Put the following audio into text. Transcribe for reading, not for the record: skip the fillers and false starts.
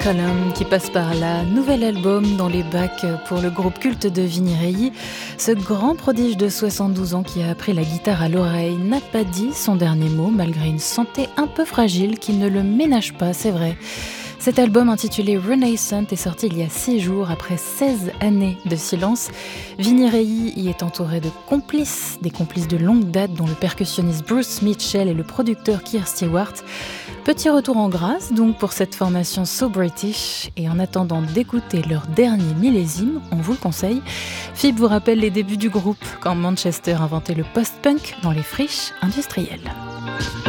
Column qui passe par là, nouvel album dans les bacs pour le groupe culte de Vini Reilly. Ce grand prodige de 72 ans qui a appris la guitare à l'oreille n'a pas dit son dernier mot malgré une santé un peu fragile qui ne le ménage pas, c'est vrai. Cet album intitulé Renaissance est sorti il y a 6 jours après 16 années de silence. Vini Reilly y est entouré de complices, des complices de longue date dont le percussionniste Bruce Mitchell et le producteur Keir Stewart. Petit retour en grâce donc pour cette formation So British, et en attendant d'écouter leur dernier millésime, on vous le conseille. Phoebe vous rappelle les débuts du groupe quand Manchester inventait le post-punk dans les friches industrielles.